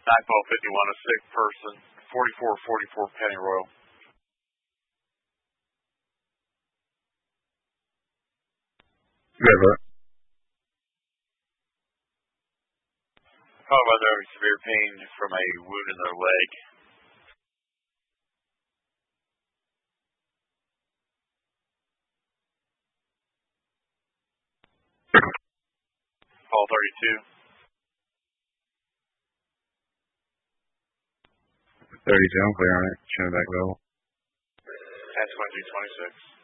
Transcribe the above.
9-12-51, a sick person, 4444 Penny Royal. River. Called by their severe pain from a wound in their leg. Call 32. 32, I'm clear on it. Turn it back level. That's 2326.